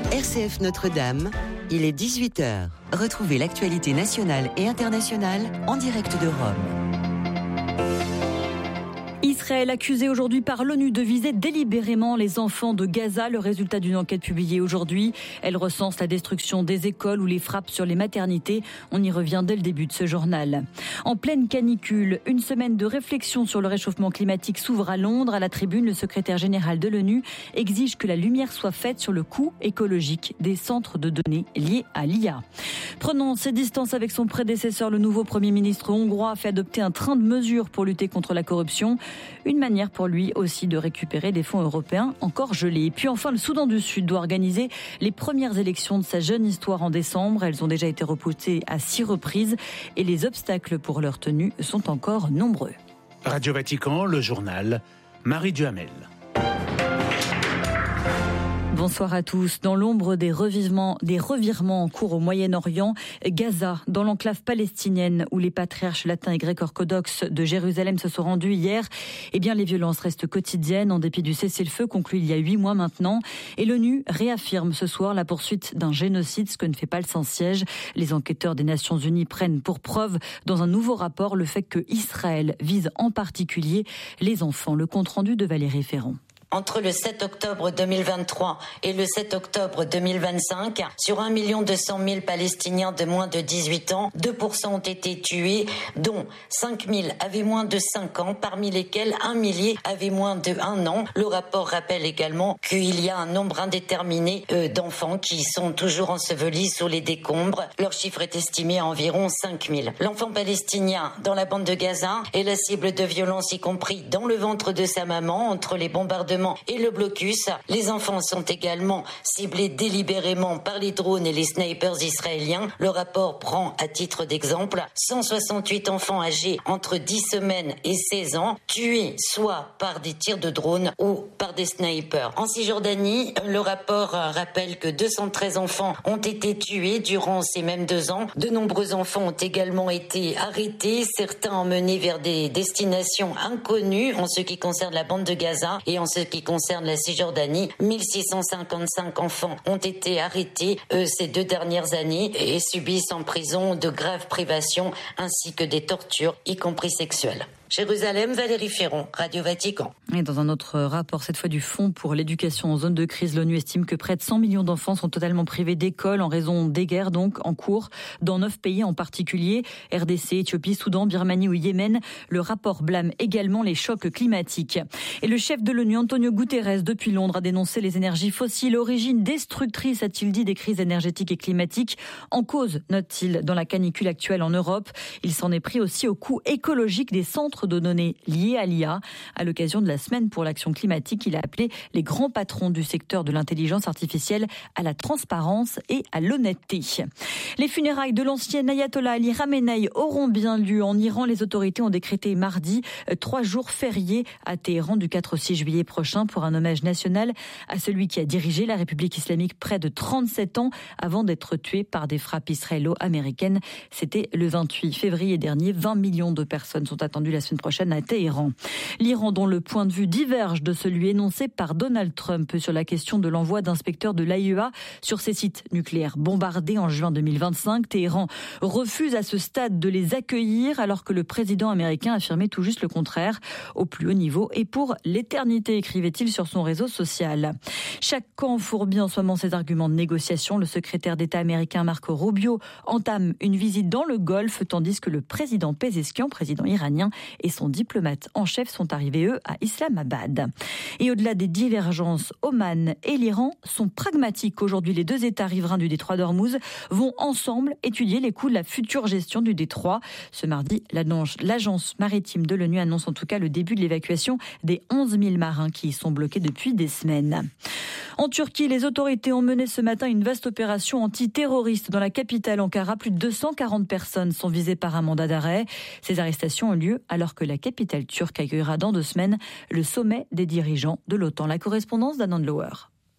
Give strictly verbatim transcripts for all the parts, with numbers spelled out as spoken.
R C F Notre-Dame, il est dix-huit heures. Retrouvez l'actualité nationale et internationale en direct de Rome. Israël accusé aujourd'hui par l'ONU de viser délibérément les enfants de Gaza. Le résultat d'une enquête publiée aujourd'hui. Elle recense la destruction des écoles ou les frappes sur les maternités. On y revient dès le début de ce journal. En pleine canicule, une semaine de réflexion sur le réchauffement climatique s'ouvre à Londres. À la tribune, le secrétaire général de l'ONU exige que la lumière soit faite sur le coût écologique des centres de données liés à l'I A. Prenant ses distances avec son prédécesseur, le nouveau Premier ministre hongrois a fait adopter un train de mesures pour lutter contre la corruption. Une manière pour lui aussi de récupérer des fonds européens encore gelés. Et puis enfin, le Soudan du Sud doit organiser les premières élections de sa jeune histoire en décembre. Elles ont déjà été repoussées à six reprises et les obstacles pour leur tenue sont encore nombreux. Radio Vatican, le journal, Marie Duhamel. Bonsoir à tous. Dans l'ombre des revirements, des revirements en cours au Moyen-Orient, Gaza, dans l'enclave palestinienne où les patriarches latins et grecs orthodoxes de Jérusalem se sont rendus hier, eh bien les violences restent quotidiennes en dépit du cessez-le-feu conclu il y a huit mois maintenant. Et l'ONU réaffirme ce soir la poursuite d'un génocide, ce que ne fait pas le Saint-Siège. Les enquêteurs des Nations Unies prennent pour preuve dans un nouveau rapport le fait que Israël vise en particulier les enfants. Le compte-rendu de Valérie Ferron. Entre le sept octobre deux mille vingt-trois et le sept octobre deux mille vingt-cinq, sur un million deux cent mille Palestiniens de moins de dix-huit ans, deux pour cent ont été tués, dont cinq mille avaient moins de cinq ans, parmi lesquels un millier avaient moins de un an. Le rapport rappelle également qu'il y a un nombre indéterminé euh, d'enfants qui sont toujours ensevelis sous les décombres. Leur chiffre est estimé à environ cinq mille. L'enfant palestinien dans la bande de Gaza est la cible de violences, y compris dans le ventre de sa maman, entre les bombardements et le blocus. Les enfants sont également ciblés délibérément par les drones et les snipers israéliens. Le rapport prend à titre d'exemple cent soixante-huit enfants âgés entre dix semaines et seize ans tués soit par des tirs de drones ou par des snipers. En Cisjordanie, le rapport rappelle que deux cent treize enfants ont été tués durant ces mêmes deux ans. De nombreux enfants ont également été arrêtés, certains emmenés vers des destinations inconnues en ce qui concerne la bande de Gaza et en ce qui concerne la Cisjordanie. mille six cent cinquante-cinq enfants ont été arrêtés euh, ces deux dernières années et subissent en prison de graves privations ainsi que des tortures, y compris sexuelles. Jérusalem, Valérie Ferron, Radio Vatican. Et dans un autre rapport, cette fois du Fonds pour l'éducation en zone de crise, l'ONU estime que près de cent millions d'enfants sont totalement privés d'école en raison des guerres donc en cours dans neuf pays en particulier, R D C, Éthiopie, Soudan, Birmanie ou Yémen. Le rapport blâme également les chocs climatiques. Et le chef de l'ONU, Antonio Guterres, depuis Londres, a dénoncé les énergies fossiles, origine destructrice, a-t-il dit, des crises énergétiques et climatiques. En cause, note-t-il, dans la canicule actuelle en Europe. Il s'en est pris aussi au coût écologique des centres de données liées à l'I A. À l'occasion de la semaine pour l'action climatique, il a appelé les grands patrons du secteur de l'intelligence artificielle à la transparence et à l'honnêteté. Les funérailles de l'ancien ayatollah Ali Khamenei auront bien lieu en Iran. Les autorités ont décrété mardi trois jours fériés à Téhéran du quatre au six juillet prochain pour un hommage national à celui qui a dirigé la République islamique près de trente-sept ans avant d'être tué par des frappes israélo-américaines. C'était le vingt-huit février dernier. vingt millions de personnes sont attendues la semaine prochaine à Téhéran. L'Iran, dont le point de vue diverge de celui énoncé par Donald Trump sur la question de l'envoi d'inspecteurs de l'A I E A sur ses sites nucléaires bombardés en juin deux mille vingt-cinq. Téhéran refuse à ce stade de les accueillir alors que le président américain affirmait tout juste le contraire au plus haut niveau et pour l'éternité, écrivait-il sur son réseau social. Chaque camp fourbit en ce moment ses arguments de négociation. Le secrétaire d'État américain Marco Rubio entame une visite dans le Golfe tandis que le président Pezeshkian, président iranien, et son diplomate en chef sont arrivés, eux, à Islamabad. Et au-delà des divergences, Oman et l'Iran sont pragmatiques. Aujourd'hui, les deux États riverains du détroit d'Ormuz vont ensemble étudier les coûts de la future gestion du détroit. Ce mardi, l'agence maritime de l'ONU annonce en tout cas le début de l'évacuation des onze mille marins qui y sont bloqués depuis des semaines. En Turquie, les autorités ont mené ce matin une vaste opération antiterroriste dans la capitale Ankara. Plus de deux cent quarante personnes sont visées par un mandat d'arrêt. Ces arrestations ont lieu alors que la capitale turque accueillera dans deux semaines le sommet des dirigeants de l'OTAN. La correspondance d'Anand Lower.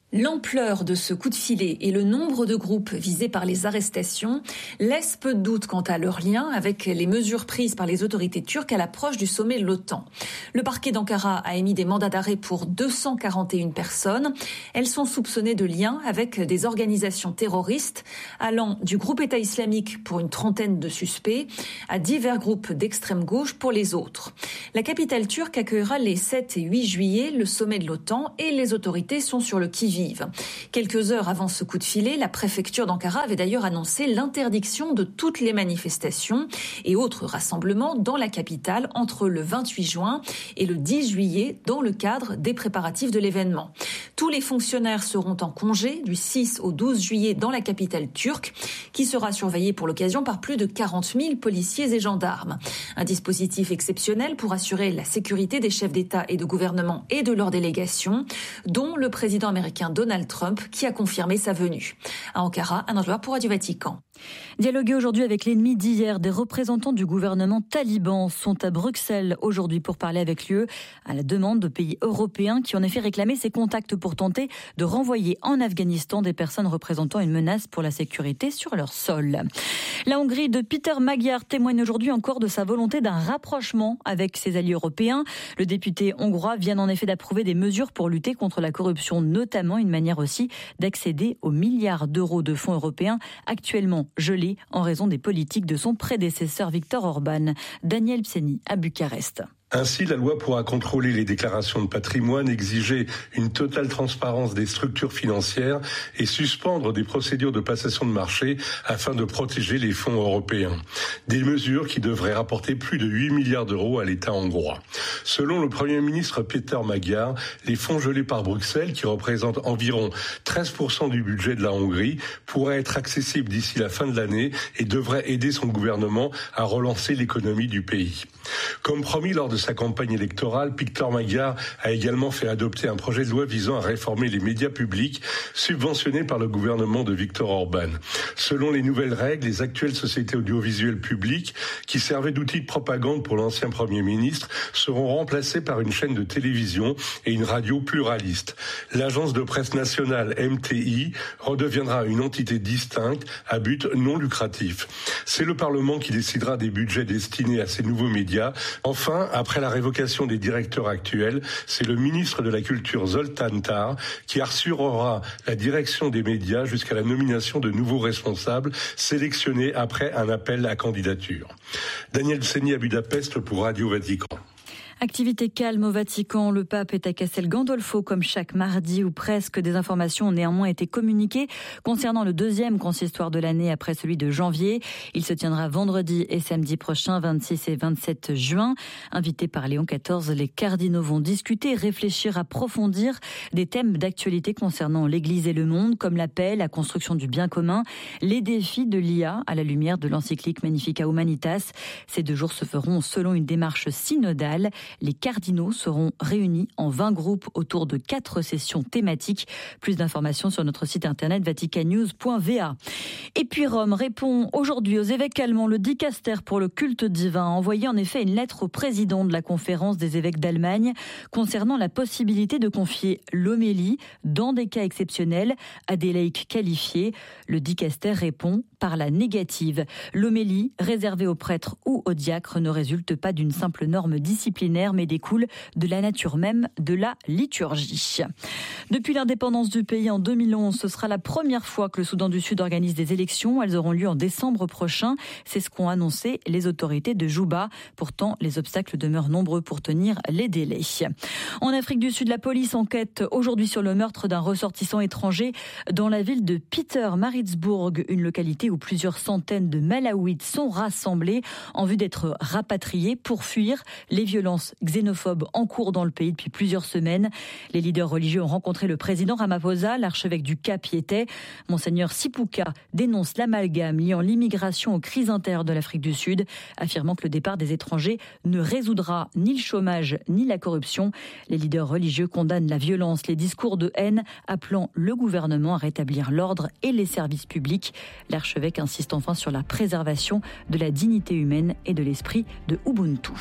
L'ampleur de ce coup de filet et le nombre de groupes visés par les arrestations laissent peu de doute quant à leur lien avec les mesures prises par les autorités turques à l'approche du sommet de l'OTAN. Le parquet d'Ankara a émis des mandats d'arrêt pour deux cent quarante et une personnes. Elles sont soupçonnées de liens avec des organisations terroristes allant du groupe État islamique pour une trentaine de suspects à divers groupes d'extrême gauche pour les autres. La capitale turque accueillera les sept et huit juillet le sommet de l'OTAN et les autorités sont sur le qui-vive. Quelques heures avant ce coup de filet, la préfecture d'Ankara avait d'ailleurs annoncé l'interdiction de toutes les manifestations et autres rassemblements dans la capitale entre le vingt-huit juin et le dix juillet dans le cadre des préparatifs de l'événement. Tous les fonctionnaires seront en congé du six au douze juillet dans la capitale turque qui sera surveillée pour l'occasion par plus de quarante mille policiers et gendarmes. Un dispositif exceptionnel pour assurer la sécurité des chefs d'État et de gouvernement et de leurs délégations, dont le président américain Donald Trump qui a confirmé sa venue. À Ankara, un envoyé pour Radio Vatican. Dialoguer aujourd'hui avec l'ennemi d'hier, des représentants du gouvernement taliban sont à Bruxelles aujourd'hui pour parler avec l'U E à la demande de pays européens qui ont en effet réclamé ces contacts pour tenter de renvoyer en Afghanistan des personnes représentant une menace pour la sécurité sur leur sol. La Hongrie de Peter Magyar témoigne aujourd'hui encore de sa volonté d'un rapprochement avec ses alliés européens. Le député hongrois vient en effet d'approuver des mesures pour lutter contre la corruption, notamment une manière aussi d'accéder aux milliards d'euros de fonds européens actuellement gelé en raison des politiques de son prédécesseur Viktor Orban. Daniel Pseni à Bucarest. Ainsi, la loi pourra contrôler les déclarations de patrimoine, exiger une totale transparence des structures financières et suspendre des procédures de passation de marché afin de protéger les fonds européens. Des mesures qui devraient rapporter plus de huit milliards d'euros à l'État hongrois. Selon le Premier ministre Peter Magyar, les fonds gelés par Bruxelles, qui représentent environ treize pour cent du budget de la Hongrie, pourraient être accessibles d'ici la fin de l'année et devraient aider son gouvernement à relancer l'économie du pays. Comme promis lors de sa campagne électorale, Peter Magyar a également fait adopter un projet de loi visant à réformer les médias publics subventionnés par le gouvernement de Viktor Orban. Selon les nouvelles règles, les actuelles sociétés audiovisuelles publiques, qui servaient d'outils de propagande pour l'ancien Premier ministre, seront remplacées par une chaîne de télévision et une radio pluraliste. L'agence de presse nationale M T I redeviendra une entité distincte à but non lucratif. C'est le Parlement qui décidera des budgets destinés à ces nouveaux médias. Enfin, après la révocation des directeurs actuels, c'est le ministre de la Culture Zoltán Tar qui assurera la direction des médias jusqu'à la nomination de nouveaux responsables sélectionnés après un appel à candidature. Daniel Pseni à Budapest pour Radio Vatican. Activité calme au Vatican, le pape est à Castel Gandolfo comme chaque mardi où presque des informations ont néanmoins été communiquées concernant le deuxième consistoire de l'année après celui de janvier. Il se tiendra vendredi et samedi prochain, vingt-six et vingt-sept juin. Invités par Léon quatorze, les cardinaux vont discuter, réfléchir, approfondir des thèmes d'actualité concernant l'Église et le monde comme la paix, la construction du bien commun, les défis de l'I A à la lumière de l'encyclique Magnificat Humanitas. Ces deux jours se feront selon une démarche synodale. Les cardinaux seront réunis en vingt groupes autour de quatre sessions thématiques. Plus d'informations sur notre site internet vaticannews point v a. Et puis Rome répond aujourd'hui aux évêques allemands. Le dicaster pour le culte divin a envoyé en effet une lettre au président de la conférence des évêques d'Allemagne concernant la possibilité de confier l'homélie dans des cas exceptionnels à des laïcs qualifiés. Le dicaster répond par la négative. L'homélie réservée aux prêtres ou aux diacres ne résulte pas d'une simple norme disciplinaire mais découle de la nature même de la liturgie. Depuis l'indépendance du pays en deux mille onze, ce sera la première fois que le Soudan du Sud organise des élections. Elles auront lieu en décembre prochain. C'est ce qu'ont annoncé les autorités de Juba. Pourtant, les obstacles demeurent nombreux pour tenir les délais. En Afrique du Sud, la police enquête aujourd'hui sur le meurtre d'un ressortissant étranger dans la ville de Pietermaritzburg, une localité où plusieurs centaines de Malawites sont rassemblés en vue d'être rapatriés pour fuir les violences xénophobes en cours dans le pays depuis plusieurs semaines. Les leaders religieux ont rencontré le président Ramaphosa, l'archevêque du Cap y était. Monseigneur Sipuka dénonce l'amalgame liant l'immigration aux crises intérieures de l'Afrique du Sud, affirmant que le départ des étrangers ne résoudra ni le chômage ni la corruption. Les leaders religieux condamnent la violence, les discours de haine, appelant le gouvernement à rétablir l'ordre et les services publics. L'archevêque insiste enfin sur la préservation de la dignité humaine et de l'esprit de Ubuntu.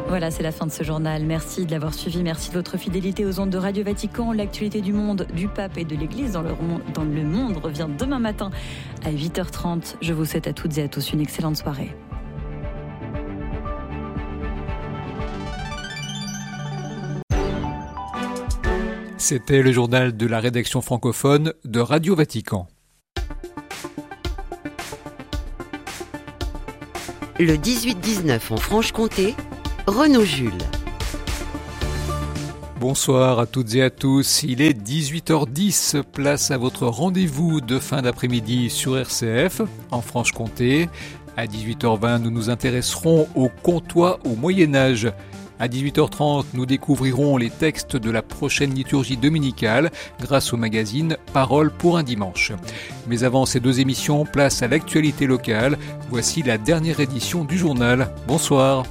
Voilà, c'est la fin de ce journal. Merci de l'avoir suivi. Merci de votre fidélité aux ondes de Radio Vatican. L'actualité du monde, du pape et de l'Église dans le, dans le monde revient demain matin à huit heures trente. Je vous souhaite à toutes et à tous une excellente soirée. C'était le journal de la rédaction francophone de Radio Vatican. Le dix-huit dix-neuf en Franche-Comté, Renaud Jules. Bonsoir à toutes et à tous, il est dix-huit heures dix, place à votre rendez-vous de fin d'après-midi sur R C F en Franche-Comté. À dix-huit heures vingt, nous nous intéresserons au Comtois au Moyen-Âge. À dix-huit heures trente, nous découvrirons les textes de la prochaine liturgie dominicale grâce au magazine Parole pour un dimanche. Mais avant ces deux émissions, place à l'actualité locale. Voici la dernière édition du journal. Bonsoir.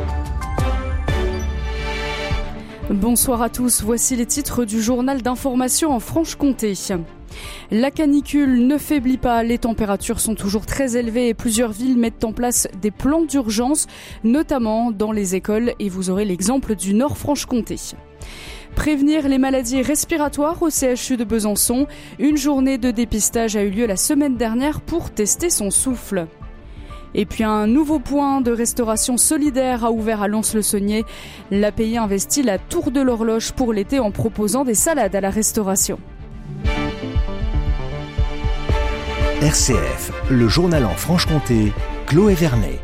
Bonsoir à tous, voici les titres du journal d'information en Franche-Comté. La canicule ne faiblit pas, les températures sont toujours très élevées et plusieurs villes mettent en place des plans d'urgence, notamment dans les écoles, et vous aurez l'exemple du Nord-Franche-Comté. Prévenir les maladies respiratoires au C H U de Besançon, une journée de dépistage a eu lieu la semaine dernière pour tester son souffle. Et puis un nouveau point de restauration solidaire a ouvert à Lons-le-Saunier. L'A P I investit la Tour de l'Horloge pour l'été en proposant des salades à la restauration. R C F, le journal en Franche-Comté, Chloé Vernet.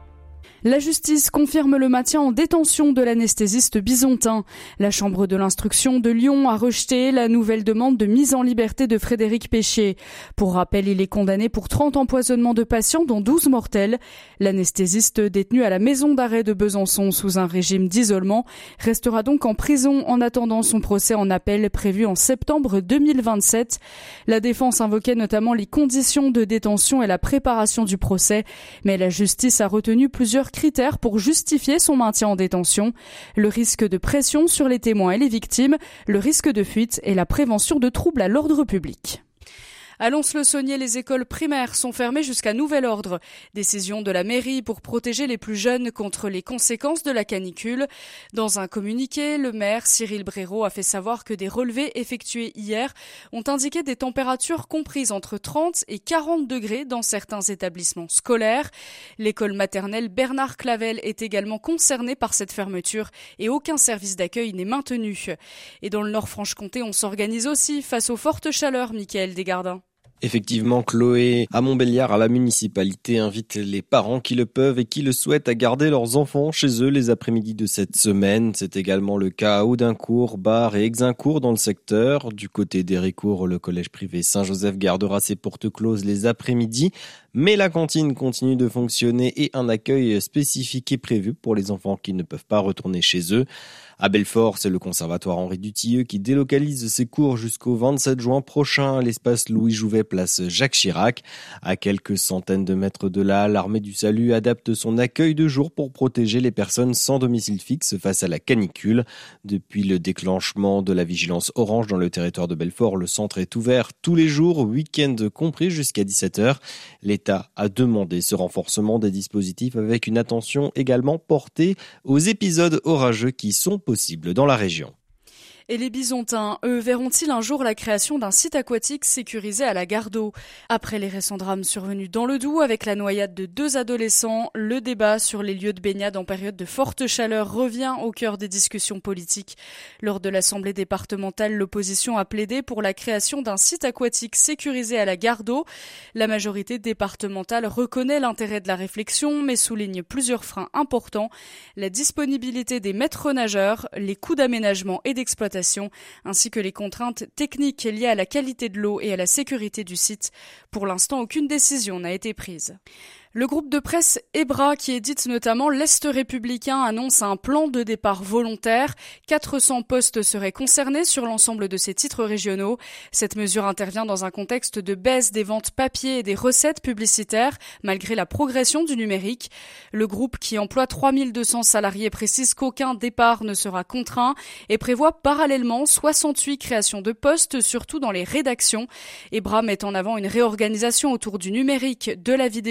La justice confirme le maintien en détention de l'anesthésiste bisontin. La chambre de l'instruction de Lyon a rejeté la nouvelle demande de mise en liberté de Frédéric Péchier. Pour rappel, il est condamné pour trente empoisonnements de patients, dont douze mortels. L'anesthésiste détenu à la maison d'arrêt de Besançon sous un régime d'isolement restera donc en prison en attendant son procès en appel prévu en septembre deux mille vingt-sept. La défense invoquait notamment les conditions de détention et la préparation du procès, mais la justice a retenu plusieurs critères pour justifier son maintien en détention. Le risque de pression sur les témoins et les victimes, le risque de fuite et la prévention de troubles à l'ordre public. À Lons-le-Saunier, les écoles primaires sont fermées jusqu'à nouvel ordre. Décision de la mairie pour protéger les plus jeunes contre les conséquences de la canicule. Dans un communiqué, le maire Cyril Bréraud a fait savoir que des relevés effectués hier ont indiqué des températures comprises entre trente et quarante degrés dans certains établissements scolaires. L'école maternelle Bernard Clavel est également concernée par cette fermeture et aucun service d'accueil n'est maintenu. Et dans le Nord-Franche-Comté, on s'organise aussi face aux fortes chaleurs, Mickaël Desgardins. Effectivement, Chloé, à Montbéliard, la municipalité invite les parents qui le peuvent et qui le souhaitent à garder leurs enfants chez eux les après-midi de cette semaine. C'est également le cas à Audincourt, Bar et Exincourt dans le secteur. Du côté d'Héricourt, le collège privé Saint-Joseph gardera ses portes closes les après-midi. Mais la cantine continue de fonctionner et un accueil spécifique est prévu pour les enfants qui ne peuvent pas retourner chez eux. À Belfort, c'est le conservatoire Henri Dutilleux qui délocalise ses cours jusqu'au vingt-sept juin prochain à l'espace Louis Jouvet, place Jacques Chirac. À quelques centaines de mètres de là, l'armée du salut adapte son accueil de jour pour protéger les personnes sans domicile fixe face à la canicule. Depuis le déclenchement de la vigilance orange dans le territoire de Belfort, le centre est ouvert tous les jours, week-end compris, jusqu'à dix-sept heures. L'État a demandé ce renforcement des dispositifs avec une attention également portée aux épisodes orageux qui sont possibles dans la région. Et les Bisontins, eux, verront-ils un jour la création d'un site aquatique sécurisé à la gare d'eau ? Après les récents drames survenus dans le Doubs avec la noyade de deux adolescents, le débat sur les lieux de baignade en période de forte chaleur revient au cœur des discussions politiques. Lors de l'Assemblée départementale, l'opposition a plaidé pour la création d'un site aquatique sécurisé à la gare d'eau. La majorité départementale reconnaît l'intérêt de la réflexion, mais souligne plusieurs freins importants. La disponibilité des maîtres nageurs, les coûts d'aménagement et d'exploitation, ainsi que les contraintes techniques liées à la qualité de l'eau et à la sécurité du site. Pour l'instant, aucune décision n'a été prise. Le groupe de presse Ebra, qui édite notamment l'Est républicain, annonce un plan de départ volontaire. quatre cents postes seraient concernés sur l'ensemble de ses titres régionaux. Cette mesure intervient dans un contexte de baisse des ventes papier et des recettes publicitaires, malgré la progression du numérique. Le groupe, qui emploie trois mille deux cents salariés, précise qu'aucun départ ne sera contraint et prévoit parallèlement soixante-huit créations de postes, surtout dans les rédactions. Ebra met en avant une réorganisation autour du numérique, de la vidéo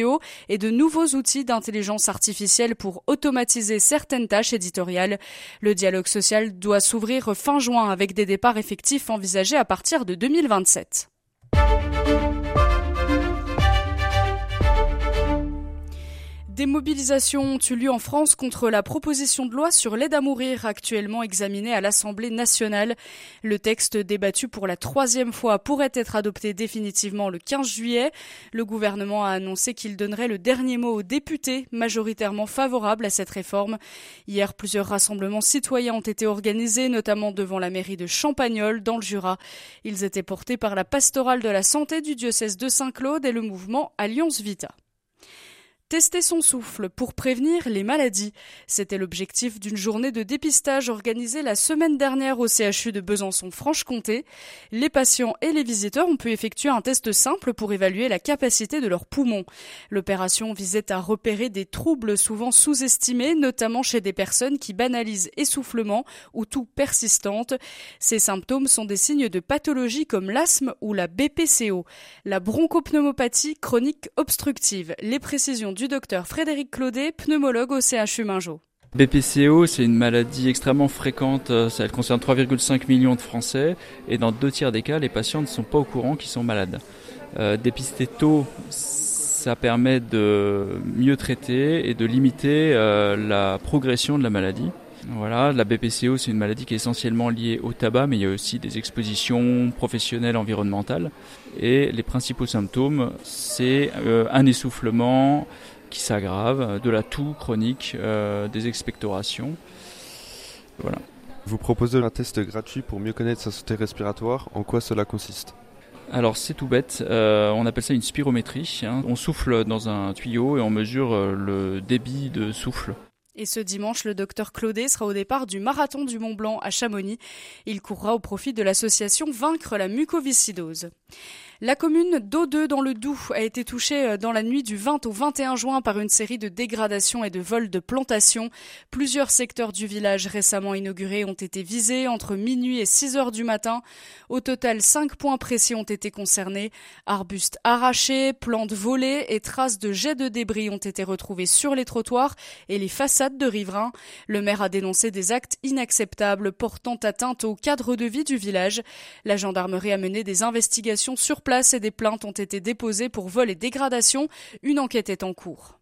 et de nouveaux outils d'intelligence artificielle pour automatiser certaines tâches éditoriales. Le dialogue social doit s'ouvrir fin juin avec des départs effectifs envisagés à partir de deux mille vingt-sept. Des mobilisations ont eu lieu en France contre la proposition de loi sur l'aide à mourir actuellement examinée à l'Assemblée nationale. Le texte débattu pour la troisième fois pourrait être adopté définitivement le quinze juillet. Le gouvernement a annoncé qu'il donnerait le dernier mot aux députés, majoritairement favorables à cette réforme. Hier, plusieurs rassemblements citoyens ont été organisés, notamment devant la mairie de Champagnole, dans le Jura. Ils étaient portés par la pastorale de la santé du diocèse de Saint-Claude et le mouvement Alliance Vita. Tester son souffle pour prévenir les maladies. C'était l'objectif d'une journée de dépistage organisée la semaine dernière au C H U de Besançon-Franche-Comté. Les patients et les visiteurs ont pu effectuer un test simple pour évaluer la capacité de leurs poumons. L'opération visait à repérer des troubles souvent sous-estimés, notamment chez des personnes qui banalisent essoufflement ou toux persistante. Ces symptômes sont des signes de pathologies comme l'asthme ou la B P C O, la bronchopneumopathie chronique obstructive. Les précisions du docteur Frédéric Claudet, pneumologue au C H U Mingeot. B P C O, c'est une maladie extrêmement fréquente, ça, elle concerne trois virgule cinq millions de Français et dans deux tiers des cas, les patients ne sont pas au courant qu'ils sont malades. Euh, dépister tôt, ça permet de mieux traiter et de limiter euh, la progression de la maladie. Voilà, la B P C O, c'est une maladie qui est essentiellement liée au tabac, mais il y a aussi des expositions professionnelles, environnementales. Et les principaux symptômes, c'est euh, un essoufflement qui s'aggrave, de la toux chronique, euh, des expectorations. Voilà. Vous proposez un test gratuit pour mieux connaître sa santé respiratoire. En quoi cela consiste ? Alors c'est tout bête, euh, on appelle ça une spirométrie. Hein. On souffle dans un tuyau et on mesure euh, le débit de souffle. Et ce dimanche, le docteur Claudet sera au départ du marathon du Mont Blanc à Chamonix. Il courra au profit de l'association Vaincre la mucoviscidose. La commune d'Audeux dans le Doubs a été touchée dans la nuit du vingt au vingt et un juin par une série de dégradations et de vols de plantations. Plusieurs secteurs du village récemment inaugurés ont été visés entre minuit et six heures du matin. Au total, cinq points précis ont été concernés. Arbustes arrachés, plantes volées et traces de jets de débris ont été retrouvés sur les trottoirs et les façades de riverains. Le maire a dénoncé des actes inacceptables portant atteinte au cadre de vie du village. La gendarmerie a mené des investigations sur place et des plaintes ont été déposées pour vol et dégradation. Une enquête est en cours.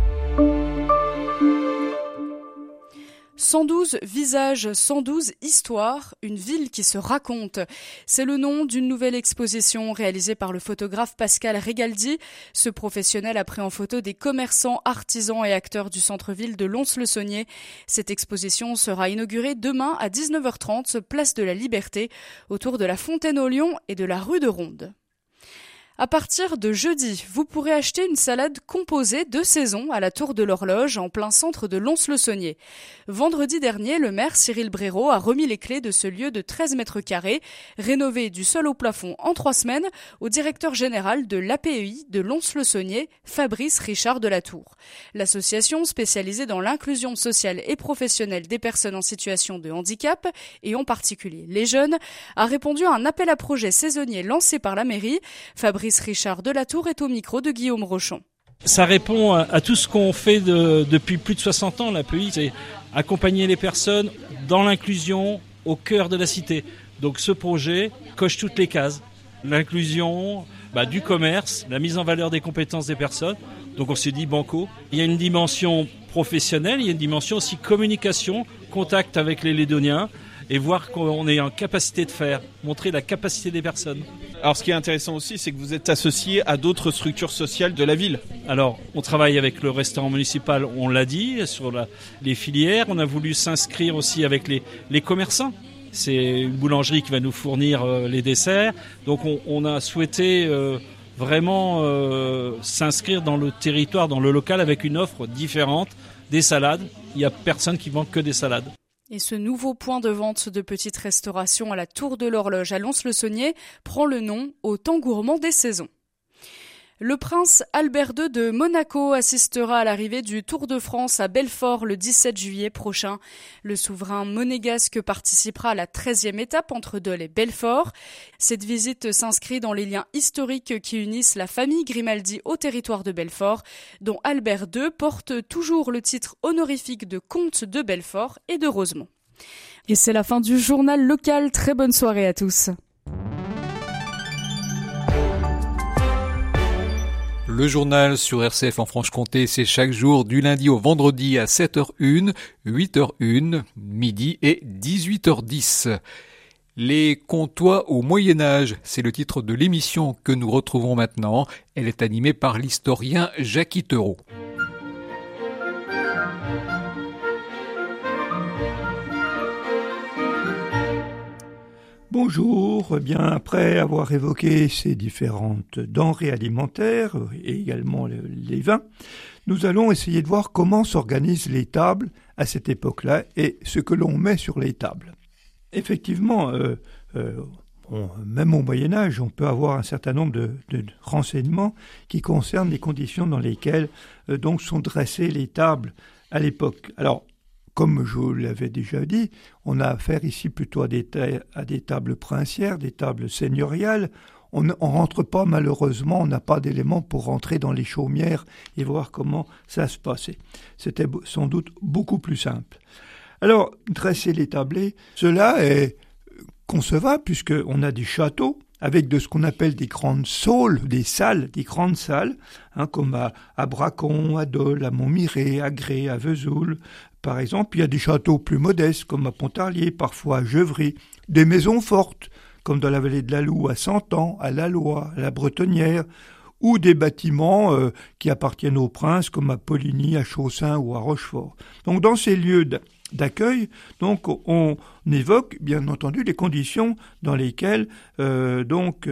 cent douze visages, cent douze histoires, une ville qui se raconte. C'est le nom d'une nouvelle exposition réalisée par le photographe Pascal Regaldi. Ce professionnel a pris en photo des commerçants, artisans et acteurs du centre-ville de Lons-le-Saunier. Cette exposition sera inaugurée demain à dix-neuf heures trente, place de la Liberté, autour de la Fontaine aux Lions et de la rue de Ronde. À partir de jeudi, vous pourrez acheter une salade composée de saison à la Tour de l'Horloge en plein centre de Lons-le-Saunier. Vendredi dernier, le maire Cyril Bréraud a remis les clés de ce lieu de treize mètres carrés, rénové du sol au plafond en trois semaines, au directeur général de l'A P E I de Lons-le-Saunier, Fabrice Richard de la Tour. L'association spécialisée dans l'inclusion sociale et professionnelle des personnes en situation de handicap, et en particulier les jeunes, a répondu à un appel à projet saisonnier lancé par la mairie. Fabrice Richard de la Tour est au micro de Guillaume Rochon. Ça répond à, à tout ce qu'on fait de, depuis plus de soixante ans. L'A P E I, c'est accompagner les personnes dans l'inclusion au cœur de la cité. Donc ce projet coche toutes les cases. L'inclusion, bah, du commerce, la mise en valeur des compétences des personnes. Donc on s'est dit banco. Il y a une dimension professionnelle, il y a une dimension aussi communication, contact avec les Lédoniens. Et voir qu'on est en capacité de faire, montrer la capacité des personnes. Alors ce qui est intéressant aussi, c'est que vous êtes associé à d'autres structures sociales de la ville. Alors on travaille avec le restaurant municipal, on l'a dit, sur la, les filières. On a voulu s'inscrire aussi avec les, les commerçants. C'est une boulangerie qui va nous fournir euh, les desserts. Donc on, on a souhaité euh, vraiment euh, s'inscrire dans le territoire, dans le local, avec une offre différente, des salades. Il n'y a personne qui vend que des salades. Et ce nouveau point de vente de petite restauration à la Tour de l'Horloge à Lons-le-Saunier prend le nom au temps gourmand des saisons. Le prince Albert deux de Monaco assistera à l'arrivée du Tour de France à Belfort le dix-sept juillet prochain. Le souverain monégasque participera à la treizième étape entre Dole et Belfort. Cette visite s'inscrit dans les liens historiques qui unissent la famille Grimaldi au territoire de Belfort, dont Albert deux porte toujours le titre honorifique de comte de Belfort et de Rosemont. Et c'est la fin du journal local. Très bonne soirée à tous. Le journal sur R C F en Franche-Comté, c'est chaque jour du lundi au vendredi à sept heures une, huit heures une, midi et dix-huit heures dix. Les Comtois au Moyen-Âge, c'est le titre de l'émission que nous retrouvons maintenant. Elle est animée par l'historien Jacques Itereau. Bonjour, eh bien après avoir évoqué ces différentes denrées alimentaires et également les vins, nous allons essayer de voir comment s'organisent les tables à cette époque-là et ce que l'on met sur les tables. Effectivement, euh, euh, on, même au Moyen-Âge, on peut avoir un certain nombre de, de, de renseignements qui concernent les conditions dans lesquelles euh, donc sont dressées les tables à l'époque. Alors, comme je vous l'avais déjà dit, on a affaire ici plutôt à des, ta- à des tables princières, des tables seigneuriales. On ne rentre pas, malheureusement, on n'a pas d'éléments pour rentrer dans les chaumières et voir comment ça se passait. C'était sans doute beaucoup plus simple. Alors, dresser les tablés, cela est concevable puisqu'on a des châteaux avec de ce qu'on appelle des grandes saules, des salles, des grandes salles, hein, comme à, à Bracon, à Dole, à Montmirail, à Grès, à Vesoul, par exemple. Puis il y a des châteaux plus modestes, comme à Pontarlier, parfois à Geuvry, des maisons fortes, comme dans la vallée de la Loue, à Centan, à La Loye, à la Bretonnière, ou des bâtiments euh, qui appartiennent aux princes, comme à Poligny, à Chaussin ou à Rochefort. Donc dans ces lieux d'accueil, donc on évoque bien entendu les conditions dans lesquelles euh, donc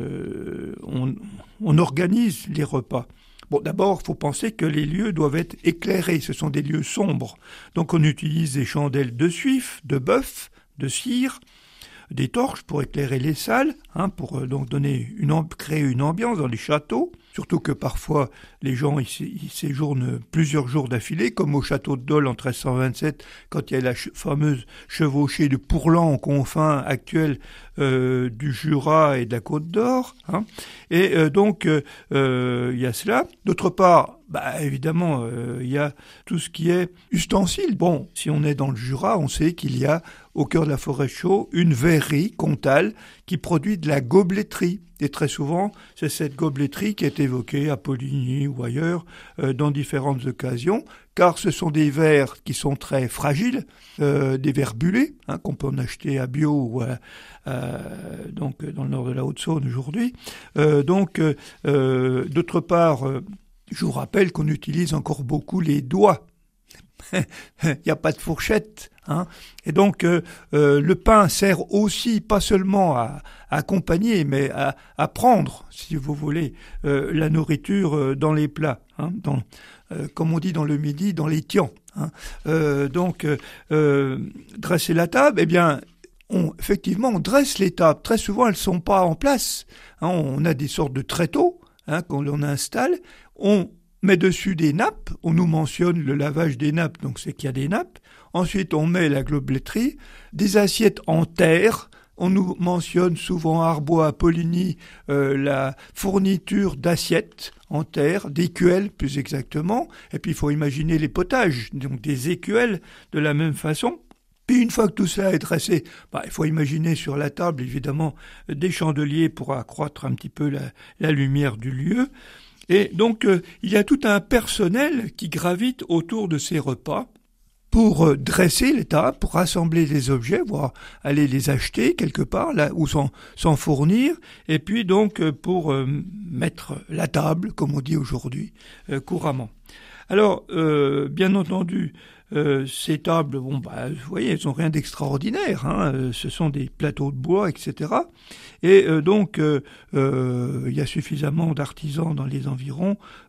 euh, on, on organise les repas. Bon, d'abord, il faut penser que les lieux doivent être éclairés. Ce sont des lieux sombres. Donc on utilise des chandelles de suif, de bœuf, de cire, des torches pour éclairer les salles, hein, pour euh, donc donner une créer une ambiance dans les châteaux. Surtout que parfois les gens y, y séjournent plusieurs jours d'affilée, comme au château de Dole en treize cent vingt-sept, quand il y a la ch- fameuse chevauchée de Pourlan aux confins actuels euh, du Jura et de la Côte d'Or. Hein. Et euh, donc euh, euh, il y a cela. D'autre part, bah évidemment, euh, il y a tout ce qui est ustensiles. Bon, si on est dans le Jura, on sait qu'il y a au cœur de la forêt chaude une verrerie comtale qui produit de la gobeletterie. Et très souvent, c'est cette gobeletterie qui est évoquée à Poligny ou ailleurs euh, dans différentes occasions, car ce sont des verres qui sont très fragiles, euh, des verres bullés, hein, qu'on peut en acheter à Bio ou à, à, donc dans le nord de la Haute-Saône aujourd'hui. Euh, donc, euh, d'autre part, euh, je vous rappelle qu'on utilise encore beaucoup les doigts. Il n'y a pas de fourchette, hein. Et donc euh, euh, le pain sert aussi pas seulement à, à accompagner, mais à, à prendre, si vous voulez, euh, la nourriture euh, dans les plats, hein, dans, euh, comme on dit dans le Midi, dans les tians. Hein. Euh, donc euh, dresser la table, eh bien, on, effectivement, on dresse les tables. Très souvent, elles sont pas en place. Hein. On a des sortes de tréteaux, hein, qu'on installe. On met dessus des nappes, on nous mentionne le lavage des nappes, donc c'est qu'il y a des nappes. Ensuite, on met la gobeletterie, des assiettes en terre. On nous mentionne souvent à Arbois, à Poligny, euh, la fourniture d'assiettes en terre, d'écuelles plus exactement. Et puis, il faut imaginer les potages, donc des écuelles de la même façon. Puis une fois que tout cela est dressé, bah, il faut imaginer sur la table, évidemment, des chandeliers pour accroître un petit peu la, la lumière du lieu. Et donc, euh, il y a tout un personnel qui gravite autour de ces repas pour euh, dresser les tables, pour rassembler les objets, voire aller les acheter quelque part, là où s'en, s'en fournir, et puis donc euh, pour euh, mettre la table, comme on dit aujourd'hui, euh, couramment. Alors, euh, bien entendu, euh, ces tables, bon, bah, vous voyez, elles n'ont rien d'extraordinaire, hein, euh, ce sont des plateaux de bois, et cetera. Et euh, donc, euh, euh, il y a suffisamment d'artisans dans les environs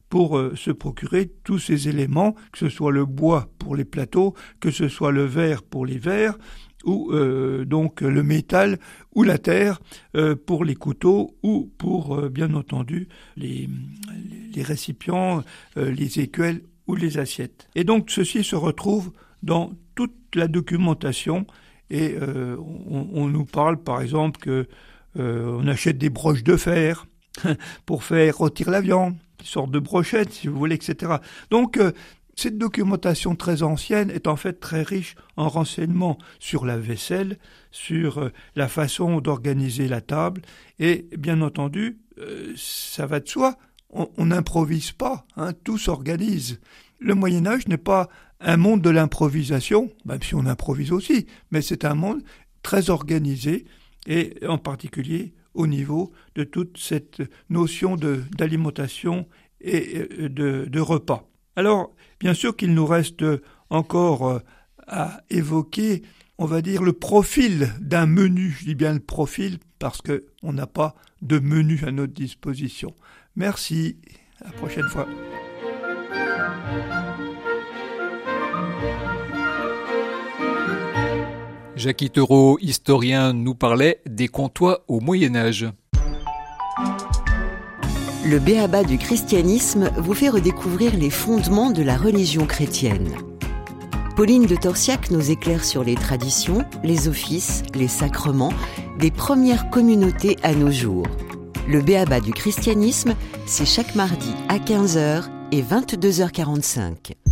pour euh, se procurer tous ces éléments, que ce soit le bois pour les plateaux, que ce soit le verre pour les verres, ou euh, donc le métal ou la terre euh, pour les couteaux ou pour, euh, bien entendu, les, les récipients, euh, les écuelles ou les assiettes. Et donc ceci se retrouve dans toute la documentation et euh, on, on nous parle par exemple que euh, on achète des broches de fer pour faire rôtir la viande, une sorte de brochette si vous voulez, et cetera. Donc euh, cette documentation très ancienne est en fait très riche en renseignements sur la vaisselle, sur euh, la façon d'organiser la table et bien entendu, euh, ça va de soi, on n'improvise pas, hein, tout s'organise. Le Moyen-Âge n'est pas un monde de l'improvisation, même si on improvise aussi, mais c'est un monde très organisé et en particulier au niveau de toute cette notion de, d'alimentation et de, de repas. Alors, bien sûr qu'il nous reste encore à évoquer, on va dire, le profil d'un menu. Je dis bien le profil parce qu'on n'a pas de menu à notre disposition. Merci, à la prochaine fois. Jacques Itereau, historien, nous parlait des comtois au Moyen-Âge. Le b.a.-ba du christianisme vous fait redécouvrir les fondements de la religion chrétienne. Pauline de Torsiac nous éclaire sur les traditions, les offices, les sacrements des premières communautés à nos jours. Le b.a.-ba du christianisme, c'est chaque mardi à quinze heures et vingt-deux heures quarante-cinq.